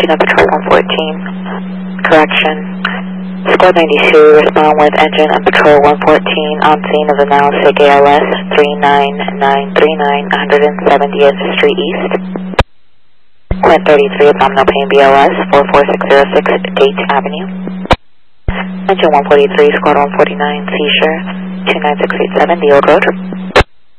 looking at Patrol 114. Correction. Squad 92, respond with engine and Patrol 114 on scene of the now SIG ALS 39939 170th Street East. Quint 33, abdominal pain BLS 44606 Date Avenue. Engine 143, Squad 149, seizure 29687, the old road.